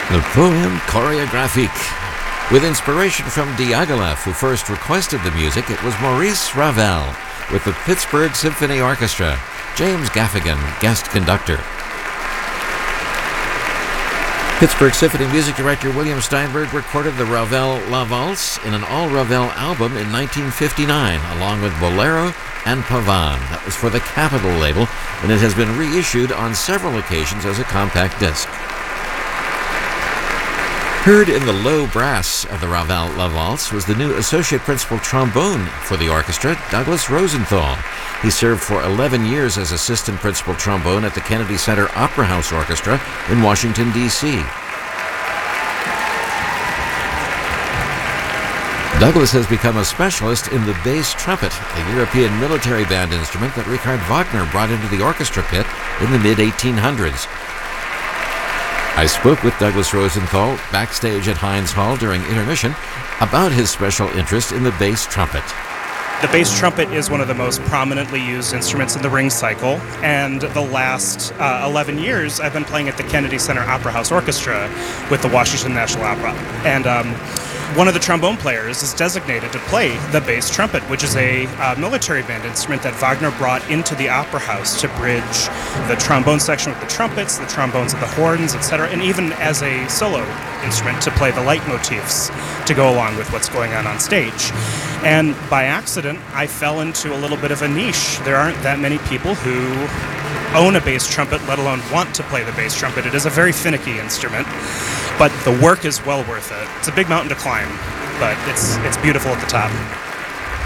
The Poème chorégraphique. With inspiration from Diaghilev, who first requested the music, it was Maurice Ravel with the Pittsburgh Symphony Orchestra. James Gaffigan, guest conductor. Pittsburgh Symphony music director William Steinberg recorded the Ravel La Valse in an all-Ravel album in 1959, along with Bolero and Pavane. That was for the Capitol label, and it has been reissued on several occasions as a compact disc. Heard in the low brass of the Ravel La Valse was the new associate principal trombone for the orchestra, Douglas Rosenthal. He served for 11 years as assistant principal trombone at the Kennedy Center Opera House Orchestra in Washington, D.C. Douglas has become a specialist in the bass trumpet, a European military band instrument that Richard Wagner brought into the orchestra pit in the mid-1800s. I spoke with Douglas Rosenthal backstage at Heinz Hall during intermission about his special interest in the bass trumpet. The bass trumpet is one of the most prominently used instruments in the ring cycle, and the last 11 years I've been playing at the Kennedy Center Opera House Orchestra with the Washington National Opera. And one of the trombone players is designated to play the bass trumpet, which is a military band instrument that Wagner brought into the opera house to bridge the trombone section with the trumpets, the trombones with the horns, etc., and even as a solo instrument to play the leitmotifs to go along with what's going on stage. And by accident, I fell into a little bit of a niche. There aren't that many people who own a bass trumpet, let alone want to play the bass trumpet. It is a very finicky instrument, but the work is well worth it. It's a big mountain to climb, but it's beautiful at the top.